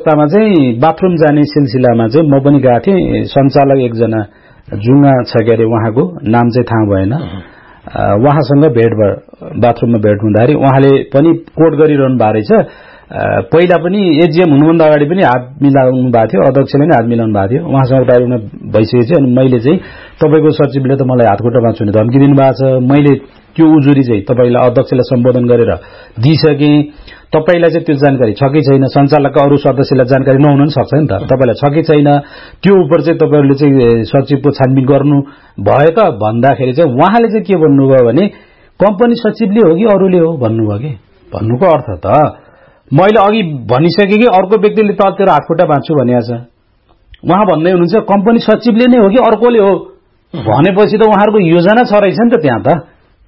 तामा चाहिँ बाथरुम जाने सिलसिलामा चाहिँ म पनि गएको थिएँ। सञ्चालक एकजना जुङ्गा छ के अरे, उहाँको नाम चाहिँ थाहा भएन, उहाँसँग भेट भयो। बाथरुममा भेट हुँदाखेरि उहाँले पनि कोट गरिरहनु भएको रहेछ। पहिला पनि एजिएम हुनुभन्दा अगाडि पनि हात मिलाउनु भएको थियो, अध्यक्षले नै हात मिलाउनु भएको थियो। उहाँसँग टाइम भइसकेको थियो। अनि मैले चाहिँ तपाईको सचिवले त मलाई हातखुट्टा छुने धम्की दिनु भएको छ, मैले त्यो उजुरी चाहिँ तपाईलाई अध्यक्षलाई सम्बोधन गरेर दिइसकेँ। तपाईलाई चाहिँ त्यो जानकारी छ कि छैन, सञ्चालकका अरू सदस्यलाई जानकारी नहुन पनि सक्छ नि त, तपाईलाई छ कि छैन, त्यो उपर चाहिँ तपाईहरुले चाहिँ सचिवको छानबिन गर्नु भयो त भन्दाखेरि चाहिँ उहाँले चाहिँ के भन्नुभयो भने कम्पनी सचिवले हो कि अरूले हो भन्नुभयो कि। भन्नुको अर्थ त मैले अघि भनिसकेँ कि अर्को व्यक्तिले त तेरो हातखुट्टा बाँध्छु भनिएको छ। उहाँ भन्दै हुनुहुन्छ कम्पनी सचिवले नै हो कि अर्कोले हो भनेपछि त उहाँहरूको योजना छ रहेछ नि त त्यहाँ त।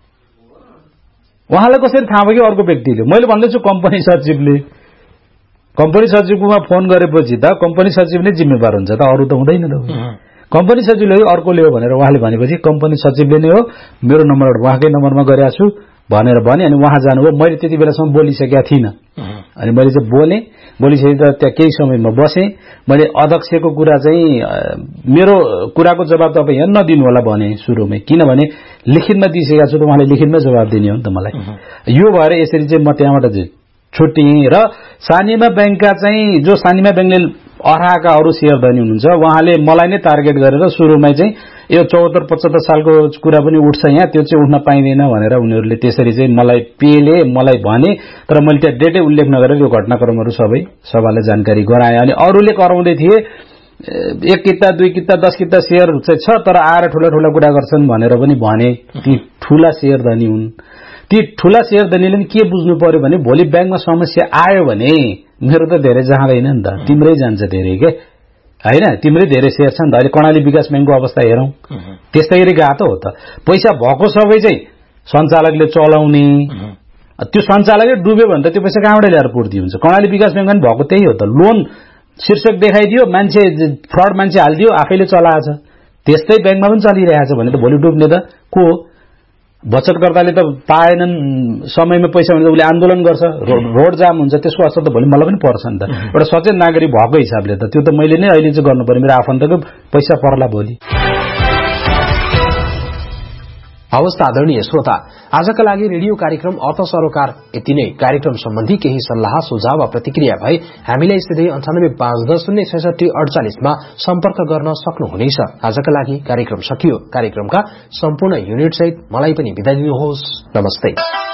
उहाँलाई कसरी थाहा भयो कि अर्को व्यक्तिले? मैले भन्दैछु कम्पनी सचिवले। कम्पनी सचिवकोमा फोन गरेपछि त कम्पनी सचिव नै जिम्मेवार हुन्छ त, अरू त हुँदैन त। कम्पनी सचिवले हो अर्कोले हो भनेर उहाँले भनेपछि कम्पनी सचिवले नै हो, मेरो नम्बरबाट उहाँकै नम्बरमा गरेको छु भनेर भने। अनि उहाँ जानुभयो। मैले त्यति बेलासम्म बोलिसकेका थिइनँ। अनि मैले चाहिँ बोलिसकेँ त त्यहाँ केही समयमा बसेँ। मैले अध्यक्षको कुरा चाहिँ मेरो कुराको जवाब तपाईँ यहाँ नदिनु होला भने सुरुमै, किनभने लिखितमा दिइसकेका छु त उहाँले लिखितमै जवाब दिने हो नि त मलाई। यो भएर यसरी चाहिँ म त्यहाँबाट छुट्टिएँ। र सानिमा बैंकका चाहिँ जो सानिमा बैंकले अराका अरू शेयरधनी हुनुहुन्छ उहाँले मलाई नै टार्गेट गरेर सुरुमै चाहिँ यो 74-75 सालको कुरा पनि उठ्छ यहाँ, त्यो चाहिँ उठ्न पाइँदैन भनेर उनीहरूले त्यसरी चाहिँ मलाई पेले, मलाई भने। तर मैले त्यहाँ डेटै उल्लेख नगरेर यो घटनाक्रमहरू सबै सभालाई जानकारी गराएँ। अनि अरूले कराउँदै थिए 1 किता 2 किता 10 किता शेयर चाहिँ छ तर आएर ठूला ठूला कुरा गर्छन् भनेर पनि भने। ती ठूला शेयरधनी हुन्। ती ठूला शेयरधनीले पनि के बुझ्नु पर्यो भने भोलि बैंकमा समस्या आयो भने मेरो त धेरै जाँदैन नि त, तिम्रै जान्छ धेरै के हैन। तिम्रै धेरै शेयर छ नि त। अहिले कर्णाली विकास बैंकको अवस्था हेरौं, त्यस्तै गएको हो त। पैसा भएको सबै चाहिँ सञ्चालकले चलाउने, त्यो सञ्चालकले डुब्यो भने त त्यो पैसा कहाँबाट ल्याएर पूर्ति हुन्छ? कर्णाली विकास बैंकमा पनि भएको त्यही हो त। लोन शीर्षक देखाइदियो, मान्छे फ्रड मान्छे हालिदियो, आफैले चलाएछ। त्यस्तै बैंकमा पनि चलिरहेछ भने त भोलि डुब्ने त को हो? बचतकर्ताले त पाएनन् समयमा पैसा भने उसले आन्दोलन गर्छ, रोड जाम हुन्छ, त्यसको असर त भोलि मलाई पनि पर्छ नि त। एउटा सचेत नागरिक भएको हिसाबले त त्यो त मैले नै अहिले चाहिँ गर्नु पर्यो, मेरो आफन्तको पैसा पर्ला भोलि। हवस् आदरणीय श्रोता, आजका लागि रेडियो कार्यक्रम अर्थ सरोकार यति नै। कार्यक्रम सम्बन्धी केही सल्लाह सुझाव वा प्रतिक्रिया भए हामीलाई सिधै 9850066048 मा सम्पर्क गर्न सक्नुहुनेछ। आजका लागि कार्यक्रम सकियो। कार्यक्रमका सम्पूर्ण युनिट सहित मलाई पनि बिदा दिनुहोस्। नमस्ते।